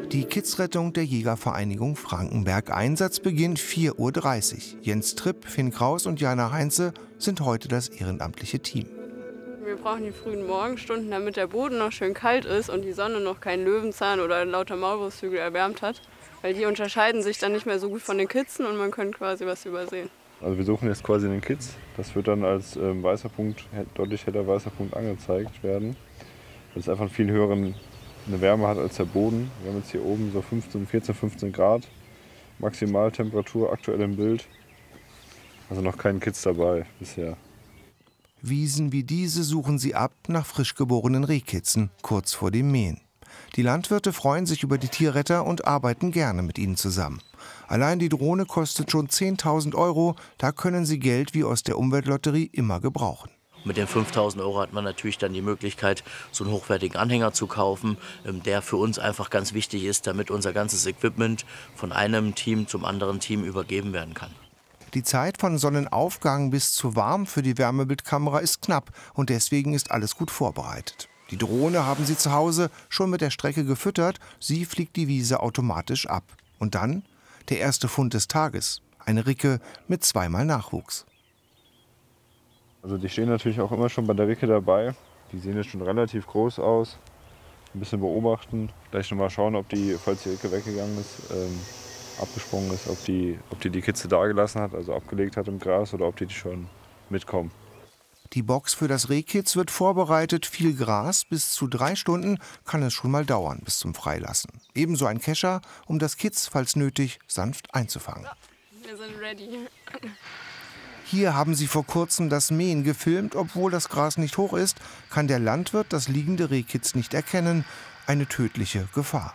Die Kidsrettung der Jägervereinigung Frankenberg. Einsatzbeginn 4:30 Uhr. Jens Tripp, Finn Kraus und Jana Heinze sind heute das ehrenamtliche Team. Wir brauchen die frühen Morgenstunden, damit der Boden noch schön kalt ist und die Sonne noch keinen Löwenzahn oder lauter Maulwurfshügel erwärmt hat. Weil die unterscheiden sich dann nicht mehr so gut von den Kitzen und man könnte quasi was übersehen. Also wir suchen jetzt quasi den Kitz. Das wird dann als weißer Punkt, deutlich heller weißer Punkt angezeigt werden. Weil es einfach einen viel höheren eine Wärme hat als der Boden. Wir haben jetzt hier oben so 14, 15 Grad Maximaltemperatur aktuell im Bild. Also noch kein Kitz dabei bisher. Wiesen wie diese suchen sie ab nach frisch geborenen Rehkitzen, kurz vor dem Mähen. Die Landwirte freuen sich über die Tierretter und arbeiten gerne mit ihnen zusammen. Allein die Drohne kostet schon 10.000 €, da können sie Geld wie aus der Umweltlotterie immer gebrauchen. Mit den 5.000 € hat man natürlich dann die Möglichkeit, so einen hochwertigen Anhänger zu kaufen, der für uns einfach ganz wichtig ist, damit unser ganzes Equipment von einem Team zum anderen Team übergeben werden kann. Die Zeit von Sonnenaufgang bis zu warm für die Wärmebildkamera ist knapp und deswegen ist alles gut vorbereitet. Die Drohne haben sie zu Hause schon mit der Strecke gefüttert, sie fliegt die Wiese automatisch ab. Und dann der erste Fund des Tages, eine Ricke mit 2-mal Nachwuchs. Also die stehen natürlich auch immer schon bei der Ricke dabei. Die sehen jetzt schon relativ groß aus. Ein bisschen beobachten, gleich noch mal schauen, ob die, falls die Ricke weggegangen ist, abgesprungen ist, ob die Kitze da gelassen hat, also abgelegt hat im Gras oder ob die schon mitkommen. Die Box für das Rehkitz wird vorbereitet, viel Gras, bis zu 3 Stunden kann es schon mal dauern bis zum Freilassen. Ebenso ein Kescher, um das Kitz, falls nötig, sanft einzufangen. Wir sind ready. Hier haben sie vor kurzem das Mähen gefilmt. Obwohl das Gras nicht hoch ist, kann der Landwirt das liegende Rehkitz nicht erkennen. Eine tödliche Gefahr.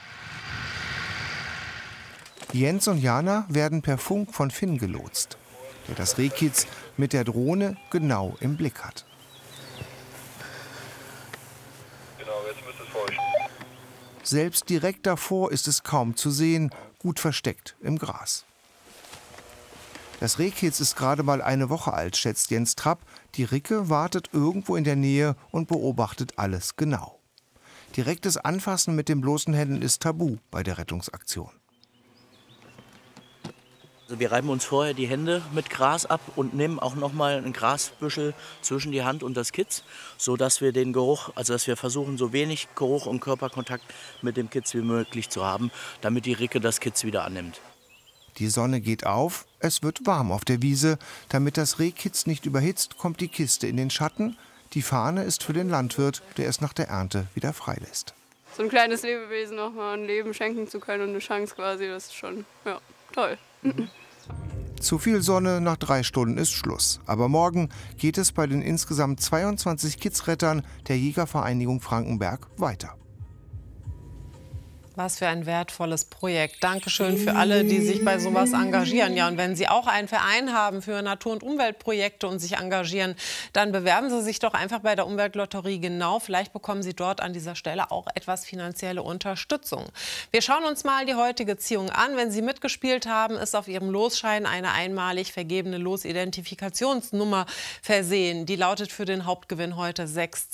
Jens und Jana werden per Funk von Finn gelotst, der das Rehkitz mit der Drohne genau im Blick hat. Genau, jetzt müsste es vor euch. Selbst direkt davor ist es kaum zu sehen, gut versteckt im Gras. Das Rehkitz ist gerade mal eine Woche alt, schätzt Jens Trapp. Die Ricke wartet irgendwo in der Nähe und beobachtet alles genau. Direktes Anfassen mit den bloßen Händen ist tabu bei der Rettungsaktion. Also wir reiben uns vorher die Hände mit Gras ab und nehmen auch noch mal ein Grasbüschel zwischen die Hand und das Kitz, sodass wir den Geruch, also dass wir versuchen, so wenig Geruch und Körperkontakt mit dem Kitz wie möglich zu haben, damit die Ricke das Kitz wieder annimmt. Die Sonne geht auf, es wird warm auf der Wiese. Damit das Rehkitz nicht überhitzt, kommt die Kiste in den Schatten. Die Fahne ist für den Landwirt, der es nach der Ernte wieder freilässt. So ein kleines Lebewesen noch mal ein Leben schenken zu können und eine Chance quasi, das ist schon toll. Zu viel Sonne, nach 3 Stunden ist Schluss. Aber morgen geht es bei den insgesamt 22 Kidsrettern der Jägervereinigung Frankenberg weiter. Was für ein wertvolles Projekt. Dankeschön für alle, die sich bei sowas engagieren. Ja, und wenn Sie auch einen Verein haben für Natur- und Umweltprojekte und sich engagieren, dann bewerben Sie sich doch einfach bei der Umweltlotterie genau. Vielleicht bekommen Sie dort an dieser Stelle auch etwas finanzielle Unterstützung. Wir schauen uns mal die heutige Ziehung an. Wenn Sie mitgespielt haben, ist auf Ihrem Losschein eine einmalig vergebene Losidentifikationsnummer versehen. Die lautet für den Hauptgewinn heute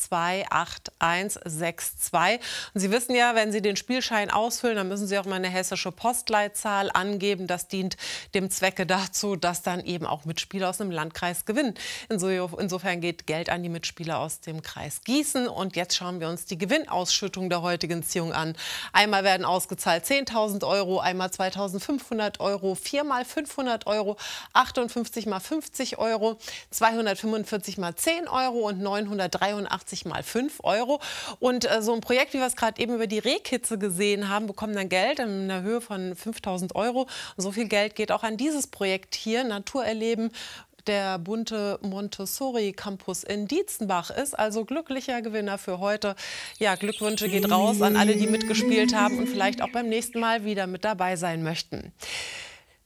628162. Und Sie wissen ja, wenn Sie den Spielschein ausfüllen, dann müssen Sie auch mal eine hessische Postleitzahl angeben. Das dient dem Zwecke dazu, dass dann eben auch Mitspieler aus dem Landkreis gewinnen. Insofern geht Geld an die Mitspieler aus dem Kreis Gießen. Und jetzt schauen wir uns die Gewinnausschüttung der heutigen Ziehung an. Einmal werden ausgezahlt 10.000 €, einmal 2.500 €, 4 mal 500 €, 58 mal 50 €, 245 mal 10 € und 983 mal 5 €. Und so ein Projekt, wie wir es gerade eben über die Rehkitze gesehen haben, bekommen dann Geld in der Höhe von 5.000 €. Und so viel Geld geht auch an dieses Projekt hier, Natur erleben. Der bunte Montessori-Campus in Dietzenbach ist also glücklicher Gewinner für heute. Ja, Glückwünsche geht raus an alle, die mitgespielt haben und vielleicht auch beim nächsten Mal wieder mit dabei sein möchten.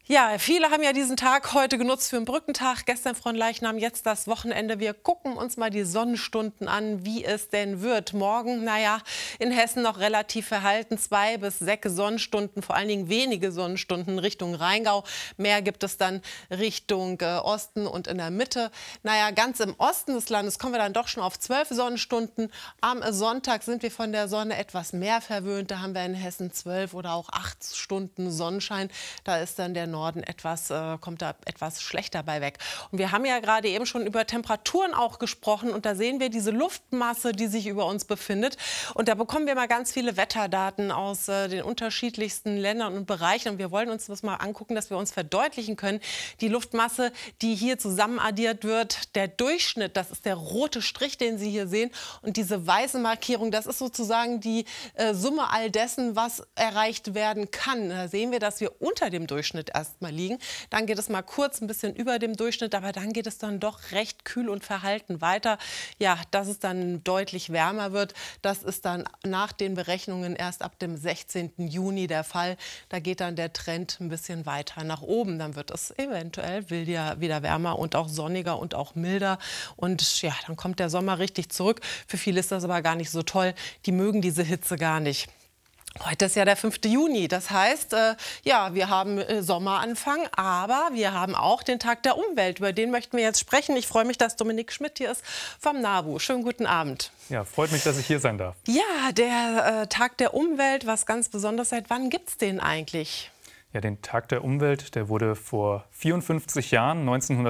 Ja, viele haben ja diesen Tag heute genutzt für einen Brückentag. Gestern Fronleichnam, jetzt das Wochenende. Wir gucken uns mal die Sonnenstunden an, wie es denn wird. Morgen, naja, in Hessen noch relativ verhalten. 2 bis 6 Sonnenstunden, vor allen Dingen wenige Sonnenstunden Richtung Rheingau. Mehr gibt es dann Richtung Osten und in der Mitte. Naja, ganz im Osten des Landes kommen wir dann doch schon auf 12 Sonnenstunden. Am Sonntag sind wir von der Sonne etwas mehr verwöhnt. Da haben wir in Hessen 12 oder auch 8 Stunden Sonnenschein. Da ist dann der Norden kommt da etwas schlechter bei weg. Und wir haben ja gerade eben schon über Temperaturen auch gesprochen und da sehen wir diese Luftmasse, die sich über uns befindet. Und da bekommen wir mal ganz viele Wetterdaten aus den unterschiedlichsten Ländern und Bereichen. Und wir wollen uns das mal angucken, dass wir uns verdeutlichen können. Die Luftmasse, die hier zusammenaddiert wird, der Durchschnitt, das ist der rote Strich, den Sie hier sehen. Und diese weiße Markierung, das ist sozusagen die Summe all dessen, was erreicht werden kann. Da sehen wir, dass wir unter dem Durchschnitt erstmal liegen. Dann geht es mal kurz ein bisschen über dem Durchschnitt, aber dann geht es dann doch recht kühl und verhalten weiter. Ja, dass es dann deutlich wärmer wird, das ist dann nach den Berechnungen erst ab dem 16. Juni der Fall. Da geht dann der Trend ein bisschen weiter nach oben. Dann wird es eventuell wieder wärmer und auch sonniger und auch milder. Und ja, dann kommt der Sommer richtig zurück. Für viele ist das aber gar nicht so toll. Die mögen diese Hitze gar nicht. Heute ist ja der 5. Juni, das heißt, ja, wir haben Sommeranfang, aber wir haben auch den Tag der Umwelt. Über den möchten wir jetzt sprechen. Ich freue mich, dass Dominik Schmidt hier ist vom NABU. Schönen guten Abend. Ja, freut mich, dass ich hier sein darf. Ja, der Tag der Umwelt, was ganz Besonderes. Seit wann gibt es den eigentlich? Ja, den Tag der Umwelt, der wurde vor 54 Jahren,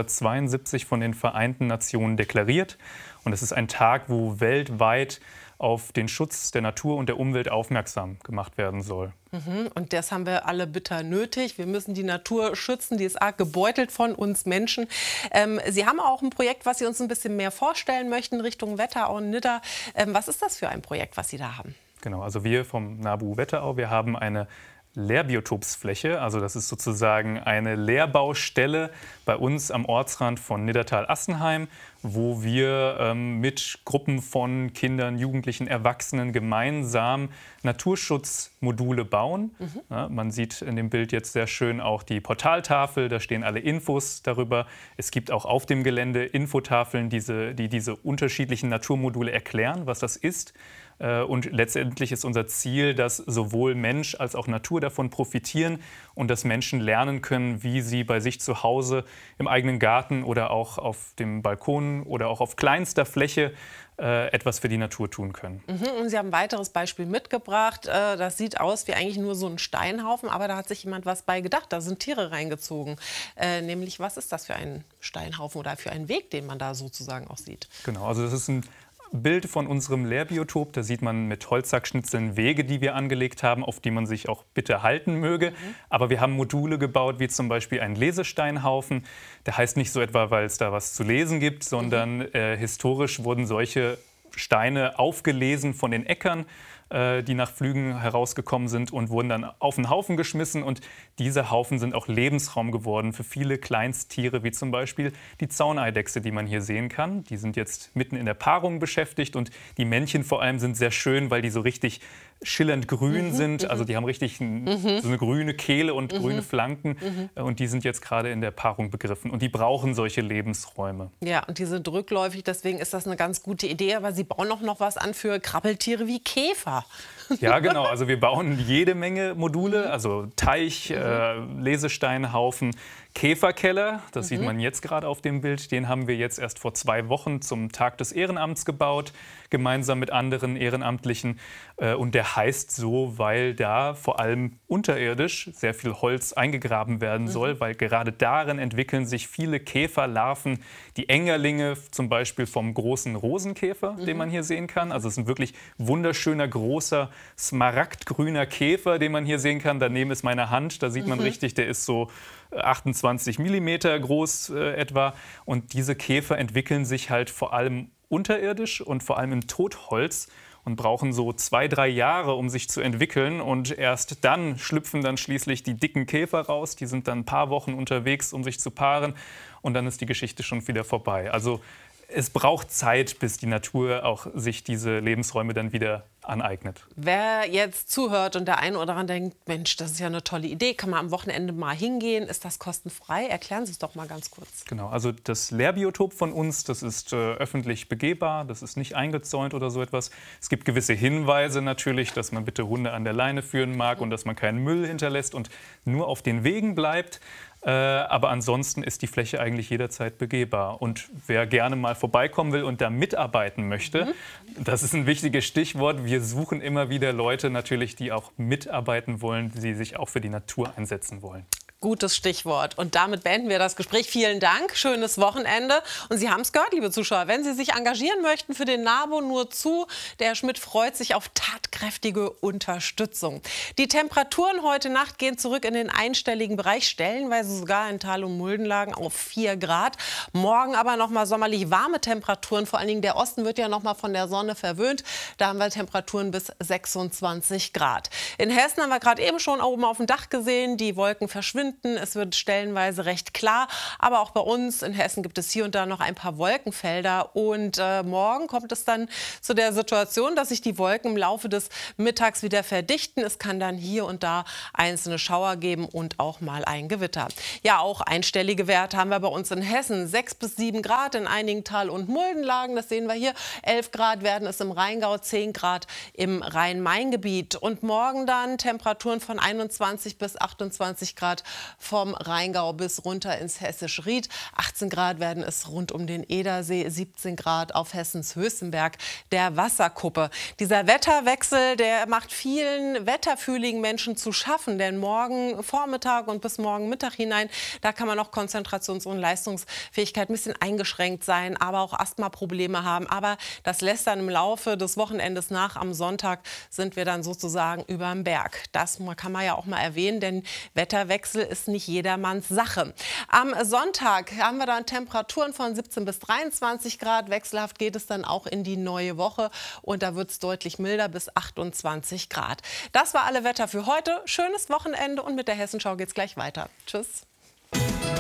1972, von den Vereinten Nationen deklariert. Und es ist ein Tag, wo weltweit auf den Schutz der Natur und der Umwelt aufmerksam gemacht werden soll. Und das haben wir alle bitter nötig. Wir müssen die Natur schützen, die ist arg gebeutelt von uns Menschen. Sie haben auch ein Projekt, was Sie uns ein bisschen mehr vorstellen möchten, Richtung Wetterau und Nidda. Was ist das für ein Projekt, was Sie da haben? Genau, also wir vom NABU Wetterau, wir haben eine Lehrbiotopsfläche, also das ist sozusagen eine Lehrbaustelle bei uns am Ortsrand von Niddertal-Assenheim, wo wir mit Gruppen von Kindern, Jugendlichen, Erwachsenen gemeinsam Naturschutzmodule bauen. Ja, man sieht in dem Bild jetzt sehr schön auch die Portaltafel, da stehen alle Infos darüber. Es gibt auch auf dem Gelände Infotafeln, die diese unterschiedlichen Naturmodule erklären, was das ist. Und letztendlich ist unser Ziel, dass sowohl Mensch als auch Natur davon profitieren und dass Menschen lernen können, wie sie bei sich zu Hause im eigenen Garten oder auch auf dem Balkon oder auch auf kleinster Fläche etwas für die Natur tun können. Und Sie haben ein weiteres Beispiel mitgebracht. Das sieht aus wie eigentlich nur so ein Steinhaufen, aber da hat sich jemand was bei gedacht. Da sind Tiere reingezogen. Nämlich, was ist das für ein Steinhaufen oder für einen Weg, den man da sozusagen auch sieht? Genau, also das ist ein Bild von unserem Lehrbiotop. Da sieht man mit Holzsackschnitzeln Wege, die wir angelegt haben, auf die man sich auch bitte halten möge. Aber wir haben Module gebaut, wie zum Beispiel einen Lesesteinhaufen. Der heißt nicht so etwa, weil es da was zu lesen gibt, sondern historisch wurden solche Steine aufgelesen von den Äckern, die nach Pflügen herausgekommen sind und wurden dann auf den Haufen geschmissen. Und diese Haufen sind auch Lebensraum geworden für viele Kleinsttiere, wie zum Beispiel die Zauneidechse, die man hier sehen kann. Die sind jetzt mitten in der Paarung beschäftigt und die Männchen vor allem sind sehr schön, weil die so richtig schillernd grün sind. Also die haben richtig so eine grüne Kehle und grüne Flanken. Und die sind jetzt gerade in der Paarung begriffen. Und die brauchen solche Lebensräume. Ja, und die sind rückläufig, deswegen ist das eine ganz gute Idee. Aber Sie bauen auch noch was an für Krabbeltiere wie Käfer. Ja, genau. Also wir bauen jede Menge Module, also Teich, Lesesteinhaufen, Käferkeller. Das sieht man jetzt gerade auf dem Bild. Den haben wir jetzt erst vor 2 Wochen zum Tag des Ehrenamts gebaut, gemeinsam mit anderen Ehrenamtlichen. Und der heißt so, weil da vor allem unterirdisch sehr viel Holz eingegraben werden soll, weil gerade darin entwickeln sich viele Käferlarven, die Engerlinge zum Beispiel vom großen Rosenkäfer, den man hier sehen kann. Also es ist ein wirklich wunderschöner, großer, smaragdgrüner Käfer, den man hier sehen kann. Daneben ist meine Hand, da sieht man richtig, der ist so 28 mm groß etwa. Und diese Käfer entwickeln sich halt vor allem unterirdisch und vor allem im Totholz und brauchen so 2-3 Jahre, um sich zu entwickeln. Und erst dann schlüpfen dann schließlich die dicken Käfer raus. Die sind dann ein paar Wochen unterwegs, um sich zu paaren. Und dann ist die Geschichte schon wieder vorbei. Also es braucht Zeit, bis die Natur auch sich diese Lebensräume dann wieder aneignet. Wer jetzt zuhört und der eine oder andere denkt, Mensch, das ist ja eine tolle Idee, kann man am Wochenende mal hingehen, ist das kostenfrei? Erklären Sie es doch mal ganz kurz. Genau, also das Lehrbiotop von uns, das ist öffentlich begehbar, das ist nicht eingezäunt oder so etwas. Es gibt gewisse Hinweise natürlich, dass man bitte Hunde an der Leine führen mag und dass man keinen Müll hinterlässt und nur auf den Wegen bleibt. Aber ansonsten ist die Fläche eigentlich jederzeit begehbar. Und wer gerne mal vorbeikommen will und da mitarbeiten möchte, das ist ein wichtiges Stichwort. Wir suchen immer wieder Leute natürlich, die auch mitarbeiten wollen, die sich auch für die Natur einsetzen wollen. Gutes Stichwort. Und damit beenden wir das Gespräch. Vielen Dank, schönes Wochenende. Und Sie haben es gehört, liebe Zuschauer, wenn Sie sich engagieren möchten für den NABU, nur zu. Der Herr Schmidt freut sich auf tatkräftige Unterstützung. Die Temperaturen heute Nacht gehen zurück in den einstelligen Bereich, stellenweise sogar in Tal- und Muldenlagen auf 4 Grad. Morgen aber noch mal sommerlich warme Temperaturen. Vor allen Dingen der Osten wird ja noch mal von der Sonne verwöhnt. Da haben wir Temperaturen bis 26 Grad. In Hessen haben wir gerade eben schon oben auf dem Dach gesehen, die Wolken verschwinden. Es wird stellenweise recht klar, aber auch bei uns in Hessen gibt es hier und da noch ein paar Wolkenfelder. Und morgen kommt es dann zu der Situation, dass sich die Wolken im Laufe des Mittags wieder verdichten. Es kann dann hier und da einzelne Schauer geben und auch mal ein Gewitter. Ja, auch einstellige Werte haben wir bei uns in Hessen. 6 bis 7 Grad in einigen Tal- und Muldenlagen. Das sehen wir hier. 11 Grad werden es im Rheingau, 10 Grad im Rhein-Main-Gebiet. Und morgen dann Temperaturen von 21 bis 28 Grad vom Rheingau bis runter ins Hessische Ried. 18 Grad werden es rund um den Edersee, 17 Grad auf Hessens höchstem Berg, der Wasserkuppe. Dieser Wetterwechsel, der macht vielen wetterfühligen Menschen zu schaffen, denn morgen Vormittag und bis morgen Mittag hinein, da kann man noch Konzentrations- und Leistungsfähigkeit ein bisschen eingeschränkt sein, aber auch Asthma-Probleme haben. Aber das lässt dann im Laufe des Wochenendes nach. Am Sonntag sind wir dann sozusagen überm Berg. Das kann man ja auch mal erwähnen, denn Wetterwechsel ist nicht jedermanns Sache. Am Sonntag haben wir dann Temperaturen von 17 bis 23 Grad. Wechselhaft geht es dann auch in die neue Woche und da wird es deutlich milder bis 28 Grad. Das war alle Wetter für heute. Schönes Wochenende und mit der Hessenschau geht es gleich weiter. Tschüss.